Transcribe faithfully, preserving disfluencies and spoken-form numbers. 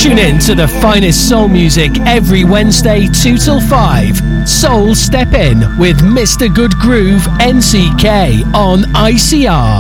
Tune in to the finest soul music every Wednesday, two till five. Soul Step In with Mister Good Groove N C K on I C R.